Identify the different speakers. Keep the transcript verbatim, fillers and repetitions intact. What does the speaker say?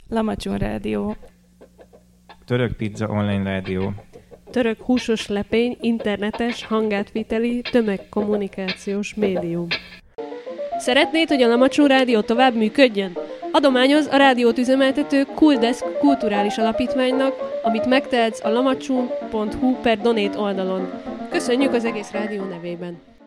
Speaker 1: Lamacsun Rádió.
Speaker 2: Török Pizza Online Rádió.
Speaker 3: Török húsos lepény, internetes, hangátviteli, tömegkommunikációs médium. Szeretnéd, hogy a Lamacsun Rádió tovább működjön? Adományoz a rádiót üzemeltető Cooldesk kulturális alapítványnak, amit megtehetsz a lamacsun pont hu per donate oldalon. Köszönjük az egész rádió nevében!